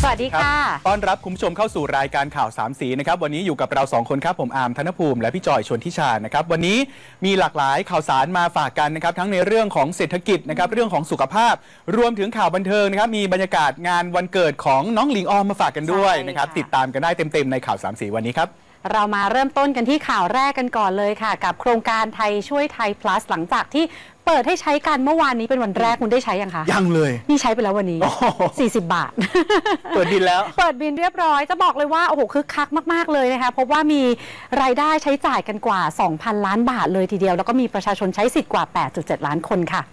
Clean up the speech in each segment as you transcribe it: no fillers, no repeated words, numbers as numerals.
สวัสดีค่ะต้อนรับคุณผู้ชมเข้าสู่รายการข่าวสามสีนะครับวันนี้อยู่กับเรา2คนครับผมอาร์มธนภูมิและพี่จอยชวนทิชานะครับวันนี้มีหลากหลายข่าวสารมาฝากกันนะครับทั้งในเรื่องของเศรษฐกิจนะครับเรื่องของสุขภาพรวมถึงข่าวบันเทิงนะครับมีบรรยากาศงานวันเกิดของน้องหลิงออมมาฝากกันด้วยนะครับติดตามกันได้เต็มๆในข่าวสามสีวันนี้ครับเรามาเริ่มต้นกันที่ข่าวแรกกันก่อนเลยค่ะกับโครงการไทยช่วยไทย plus หลังจากที่เปิดให้ใช้กันเมื่อวานนี้เป็นวันแรกคุณได้ใช้ยังคะยังเลยนี่ใช้ไปแล้ววันนี้40 บาทเปิดบินแล้วเปิดบินเรียบร้อยจะบอกเลยว่าโอ้โหคึกคักมากๆเลยนะคะพบว่ามีรายได้ใช้จ่ายกันกว่า 2,000 ล้านบาทเลยทีเดียวแล้วก็มีประชาชนใช้สิทธิ์กว่า 8.7 ล้านคนค่ะ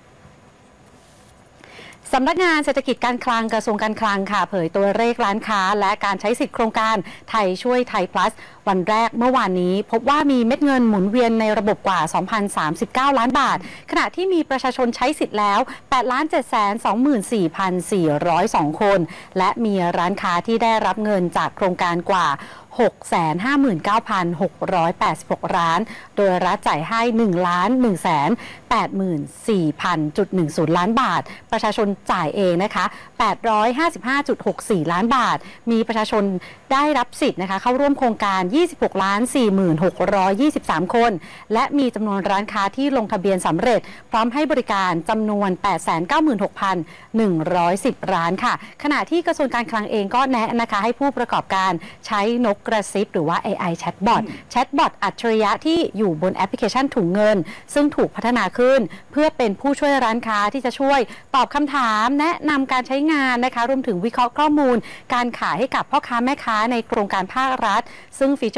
สำนักงานเศรษฐกิจการคลังกระทรวงการคลังค่ะเผยตัวเลขร้านค้าและการใช้สิทธิโครงการไทยช่วยไทย plus วันแรกเมื่อวานนี้พบว่ามีเม็ดเงินหมุนเวียนในระบบกว่า 2,039 ล้านบาทขณะที่มีประชาชนใช้สิทธิ์แล้ว 8,724,402 คนและมีร้านค้าที่ได้รับเงินจากโครงการกว่า659,686 ล้านโดยรัฐจ่ายให้ 1,184,000.10 ล้านบาทประชาชนจ่ายเองนะคะ 855.64 ล้านบาทมีประชาชนได้รับสิทธิ์นะคะเข้าร่วมโครงการ 26,46,23 คนและมีจำนวนร้านค้าที่ลงทะเบียนสำเร็จพร้อมให้บริการจำนวน 896,110 ร้านค่ะขณะที่กระทรวงการคลังเองก็แนะนะคะให้ผู้ประกอบการใช้นกกระซิบหรือว่า AI Chatbot อัจฉริยะที่อยู่บนแอปพลิเคชันถุงเงินซึ่งถูกพัฒนาขึ้นเพื่อเป็นผู้ช่วยร้านค้าที่จะช่วยตอบคำถามแนะนำการใช้งานนะคะรวมถึงวิเคราะห์ข้อมูลการขายให้กับพ่อค้าแม่ค้าในโครงการภาครัฐซึ่งฟีเจอร์